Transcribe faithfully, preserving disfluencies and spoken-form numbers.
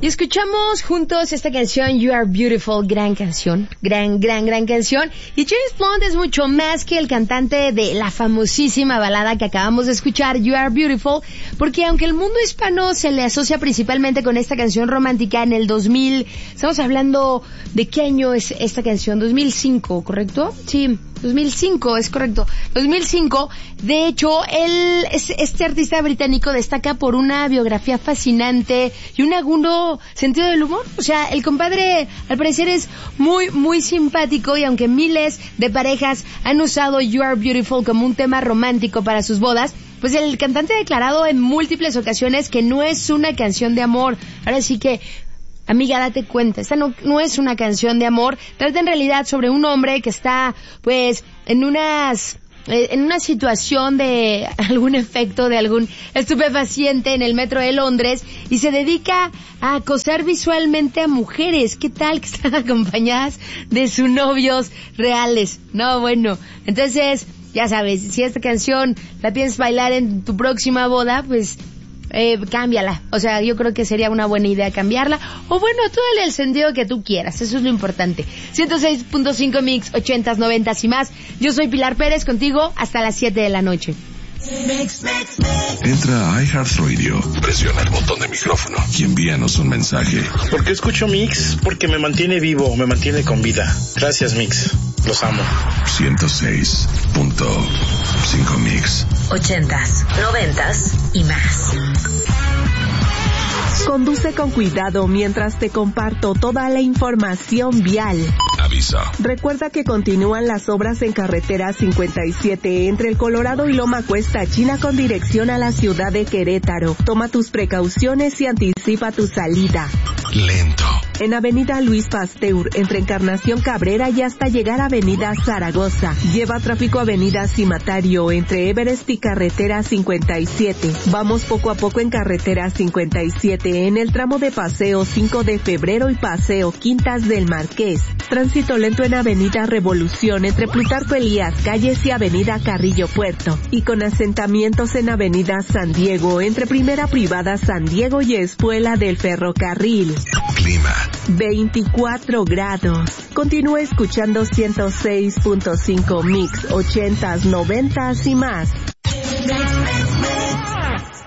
Y escuchamos juntos esta canción You Are Beautiful, gran canción, gran, gran, gran canción. Y James Blunt es mucho más que el cantante de la famosísima balada que acabamos de escuchar, You Are Beautiful, porque aunque el mundo hispano se le asocia principalmente con esta canción romántica en el dos mil, estamos hablando de qué año es esta canción, dos mil cinco, ¿correcto? Sí, dos mil cinco, es correcto, dos mil cinco. De hecho, él, este artista británico destaca por una biografía fascinante y un agudo sentido del humor. O sea, el compadre al parecer es muy, muy simpático, y aunque miles de parejas han usado You Are Beautiful como un tema romántico para sus bodas, pues el cantante ha declarado en múltiples ocasiones que no es una canción de amor. Ahora sí que, amiga, date cuenta, esta no, no es una canción de amor. Trata en realidad sobre un hombre que está, pues, en unas... en una situación de algún efecto de algún estupefaciente en el metro de Londres, y se dedica a acosar visualmente a mujeres. ¿Qué tal que están acompañadas de sus novios reales? No, bueno, entonces, ya sabes, si esta canción la piensas bailar en tu próxima boda, pues Eh, cámbiala. O sea, yo creo que sería una buena idea cambiarla. O bueno, tú dale el sentido que tú quieras. Eso es lo importante. ciento seis punto cinco Mix, ochentas, noventas y más. Yo soy Pilar Pérez, contigo hasta las siete de la noche. Mix, mix, mix. Entra a iHeartRadio, presiona el botón de micrófono y envíanos un mensaje. ¿Por qué escucho Mix? Porque me mantiene vivo, me mantiene con vida. Gracias, Mix. Los amo. ciento seis punto cinco Mix. Ochentas, noventas y más. Conduce con cuidado mientras te comparto toda la información vial. Aviso. Recuerda que continúan las obras en carretera cincuenta y siete entre el Colorado y Loma Cuesta China con dirección a la ciudad de Querétaro. Toma tus precauciones y anticipa tu salida. Lento. En avenida Luis Pasteur, entre Encarnación Cabrera y hasta llegar a avenida Zaragoza. Lleva tráfico avenida Cimatario, entre Everest y carretera cincuenta y siete. Vamos poco a poco en carretera cincuenta y siete, en el tramo de Paseo cinco de febrero y Paseo Quintas del Marqués. Tránsito lento en avenida Revolución, entre Plutarco Elías Calles y avenida Carrillo Puerto. Y con asentamientos en avenida San Diego, entre Primera Privada San Diego y Espuela del Ferrocarril. Clima. veinticuatro grados. Continúa escuchando ciento seis punto cinco Mix, ochentas, noventas y más.